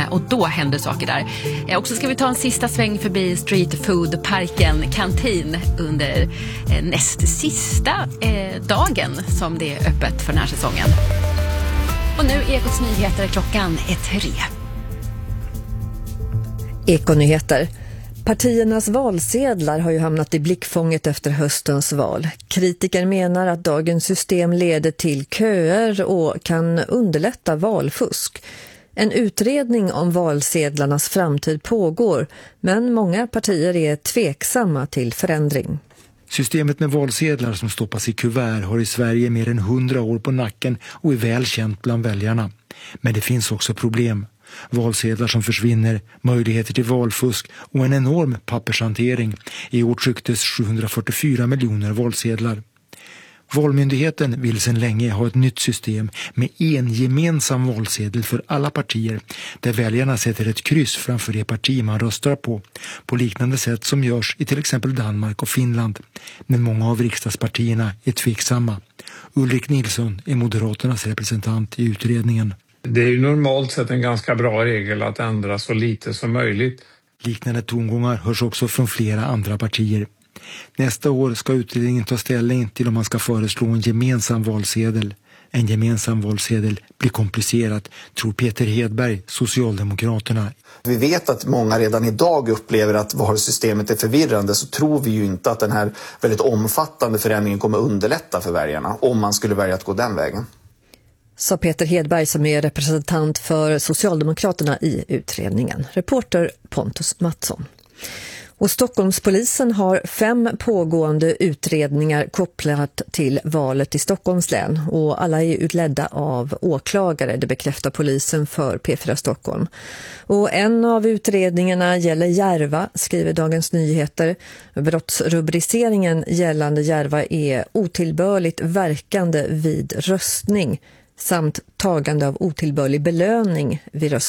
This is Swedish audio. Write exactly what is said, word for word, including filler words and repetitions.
och då händer saker där. Eh, och så ska vi ta en sista sväng förbi Street Food-parken Kantin under eh, näst sista eh, dagen som det är öppet för den här säsongen. Och nu Ekots nyheter, klockan är tre. Ekonyheter. Partiernas valsedlar har ju hamnat i blickfånget efter höstens val. Kritiker menar att dagens system leder till köer och kan underlätta valfusk. En utredning om valsedlarnas framtid pågår, men många partier är tveksamma till förändring. Systemet med valsedlar som stoppas i kuvert har i Sverige mer än hundra år på nacken och är väl känt bland väljarna. Men det finns också problem. Valsedlar som försvinner, möjligheter till valfusk och en enorm pappershantering. I år trycktes sjuhundrafyrtiofyra miljoner valsedlar. Valmyndigheten vill sedan länge ha ett nytt system med en gemensam valsedel för alla partier där väljarna sätter ett kryss framför det parti man röstar på, på liknande sätt som görs i till exempel Danmark och Finland. Men många av riksdagspartierna är tveksamma. Ulrik Nilsson är Moderaternas representant i utredningen. Det är ju normalt sett en ganska bra regel att ändra så lite som möjligt. Liknande tongångar hörs också från flera andra partier. Nästa år ska utredningen ta ställning till om man ska föreslå en gemensam valsedel. En gemensam valsedel blir komplicerat, tror Peter Hedberg, Socialdemokraterna. Vi vet att många redan idag upplever att valsystemet är förvirrande, så tror vi ju inte att den här väldigt omfattande förändringen kommer underlätta för väljarna om man skulle välja att gå den vägen. Sa Peter Hedberg som är representant för Socialdemokraterna i utredningen. Reporter Pontus Mattsson. Och Stockholmspolisen har fem pågående utredningar kopplat till valet i Stockholms län och alla är utledda av åklagare, det bekräftar polisen för P fyra Stockholm. Och en av utredningarna gäller Järva, skriver Dagens Nyheter. Brottsrubriceringen gällande Järva är otillbörligt verkande vid röstning samt tagande av otillbörlig belöning vid röstning.